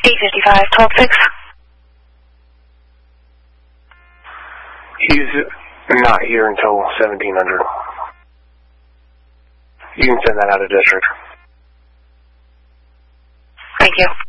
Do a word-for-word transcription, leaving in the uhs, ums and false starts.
eight fifty-five, twelve six. He's not here until seventeen hundred. You can send that out of district. Thank you.